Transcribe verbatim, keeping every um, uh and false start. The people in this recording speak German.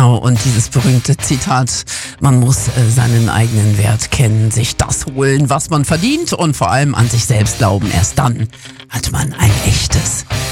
Genau, und dieses berühmte Zitat, man muss äh, seinen eigenen Wert kennen, sich das holen, was man verdient und vor allem an sich selbst glauben. Erst dann hat man ein echtes